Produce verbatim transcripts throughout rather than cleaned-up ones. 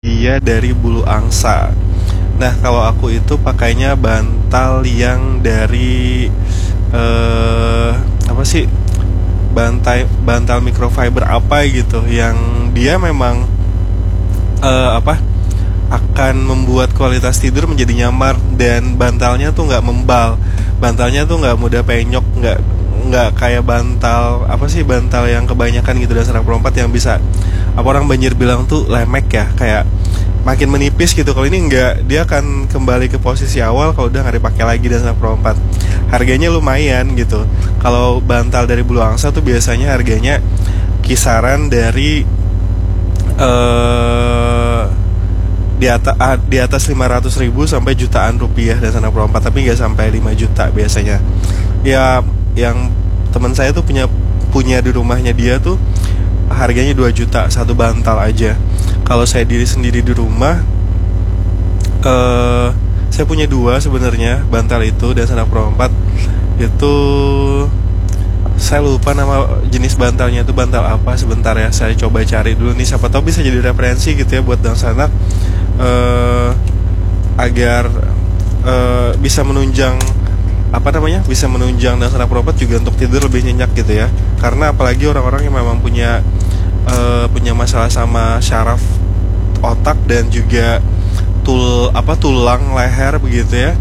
dia dari bulu angsa. Nah, kalau aku itu pakainya bantal yang dari eh apa sih? Bantai bantal microfiber apa gitu yang dia memang eh apa? akan membuat kualitas tidur menjadi nyaman, dan bantalnya tuh nggak membal, bantalnya tuh nggak mudah penyok, nggak nggak kayak bantal apa sih bantal yang kebanyakan gitu dan anak perempat yang bisa apa orang banjir bilang tuh lemek ya, kayak makin menipis gitu. Kalau ini enggak, dia akan kembali ke posisi awal kalau udah nggak dipakai lagi dan anak perempat. Harganya lumayan gitu. Kalau bantal dari bulu angsa tuh biasanya harganya kisaran dari eh di atas di atas lima ratus ribu sampai jutaan rupiah dan anak perempat, tapi nggak sampai lima juta biasanya. Ya, yang teman saya tuh punya punya di rumahnya dia tuh harganya dua juta satu bantal aja. Kalau saya diri sendiri di rumah, eh saya punya dua sebenarnya bantal itu dan anak perempat itu. Saya lupa nama jenis bantalnya itu bantal apa, sebentar ya saya coba cari dulu nih, siapa tahu bisa jadi referensi gitu ya buat dan sanak uh, agar uh, bisa menunjang apa namanya bisa menunjang dan sanak perempat juga untuk tidur lebih nyenyak gitu ya. Karena apalagi orang-orang yang memang punya uh, punya masalah sama syaraf otak dan juga tul apa tulang leher begitu ya,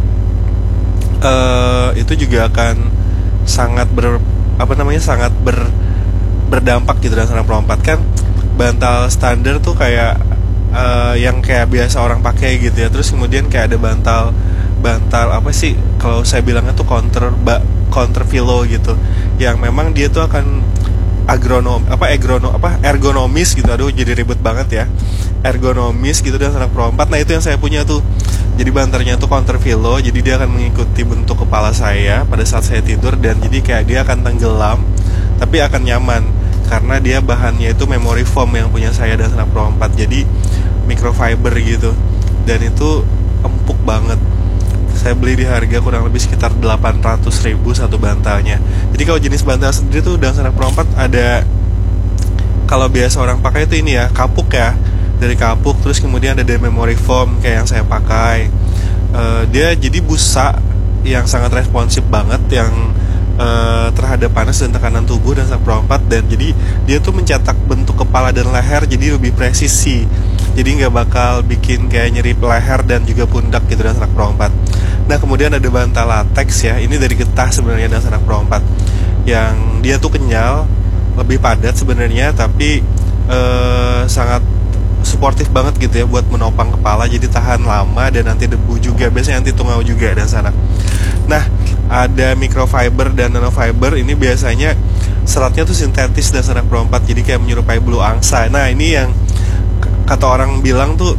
uh, itu juga akan sangat ber apa namanya sangat ber, berdampak gitu dan anak perempat. Kan bantal standar tuh kayak uh, yang kayak biasa orang pakai gitu ya, terus kemudian kayak ada bantal bantal apa sih kalau saya bilangnya tuh counter ba, counter pillow gitu, yang memang dia tuh akan agronom apa agronom apa ergonomis gitu. Aduh jadi ribet banget ya, ergonomis gitu dan anak perempat. Nah itu yang saya punya tuh, jadi bantalnya tuh counter pillow, jadi dia akan mengikuti bentuk kepala saya pada saat saya tidur, dan jadi kayak dia akan tenggelam tapi akan nyaman karena dia bahannya itu memory foam yang punya saya dan anak perempat, jadi microfiber gitu, dan itu empuk banget. Saya beli di harga kurang lebih sekitar delapan ratus ribu satu bantalnya. Jadi kalau jenis bantal sendiri tuh dan anak perempat ada, kalau biasa orang pakai itu ini ya kapuk ya, dari kapuk, terus kemudian ada dari memory foam kayak yang saya pakai. Uh, dia jadi busa yang sangat responsif banget, yang uh, terhadap panas dan tekanan tubuh dan anak perempat, dan jadi dia tuh mencetak bentuk kepala dan leher jadi lebih presisi. Jadi nggak bakal bikin kayak nyeri leher dan juga pundak gitu dan anak perempat. Nah kemudian ada bantal latex ya, ini dari getah sebenarnya dan anak perempat, yang dia tuh kenyal, lebih padat sebenarnya, tapi uh, sangat suportif banget gitu ya buat menopang kepala, jadi tahan lama dan anti debu juga, biasanya anti tungau juga dan sana. Nah ada microfiber dan nanofiber, ini biasanya seratnya tuh sintetis dan anak perempat, jadi kayak menyerupai bulu angsa. Nah ini yang kata orang bilang tuh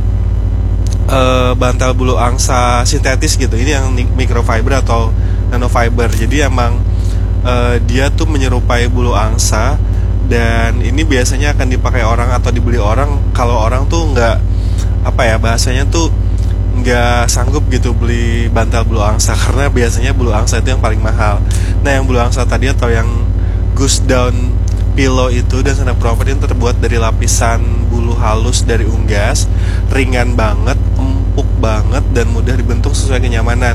uh, bantal bulu angsa sintetis gitu, ini yang microfiber atau nanofiber. Jadi emang uh, dia tuh menyerupai bulu angsa, dan ini biasanya akan dipakai orang atau dibeli orang kalau orang tuh nggak apa ya bahasanya tuh nggak sanggup gitu beli bantal bulu angsa, karena biasanya bulu angsa itu yang paling mahal. Nah yang bulu angsa tadi atau yang goose down pillow itu dan anak perempat ini terbuat dari lapisan bulu halus dari unggas, ringan banget, empuk banget, dan mudah dibentuk sesuai kenyamanan.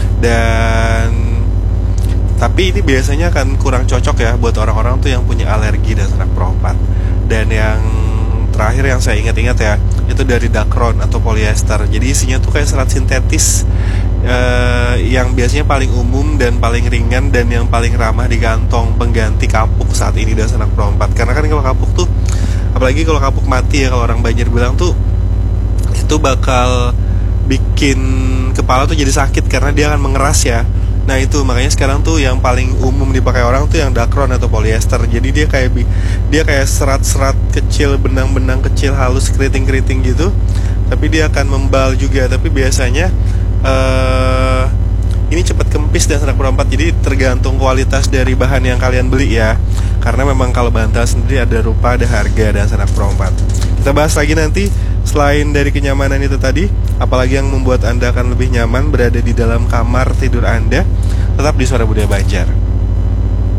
Dan tapi ini biasanya akan kurang cocok ya buat orang-orang tuh yang punya alergi dan anak perempat. Dan yang terakhir yang saya ingat-ingat ya, itu dari Dacron atau polyester. Jadi isinya tuh kayak serat sintetis, eh, yang biasanya paling umum dan paling ringan dan yang paling ramah di kantong pengganti kapuk saat ini dan anak perempat. Karena kan kalau kapuk tuh, apalagi kalau kapuk mati ya, kalau orang banjir bilang tuh itu bakal bikin kepala tuh jadi sakit karena dia akan mengeras ya. Nah itu makanya sekarang tuh yang paling umum dipakai orang tuh yang Dacron atau polyester. Jadi dia kayak dia kayak serat-serat kecil, benang-benang kecil halus, keriting-keriting gitu. Tapi dia akan membal juga. Tapi biasanya uh, ini cepat kempis dan anak perempat. Jadi tergantung kualitas dari bahan yang kalian beli ya. Karena memang kalau bantal sendiri ada rupa, ada harga dan anak perempat. Kita bahas lagi nanti. Selain dari kenyamanan itu tadi, apalagi yang membuat Anda akan lebih nyaman berada di dalam kamar tidur Anda. Tetap di Suara Budaya Banjar.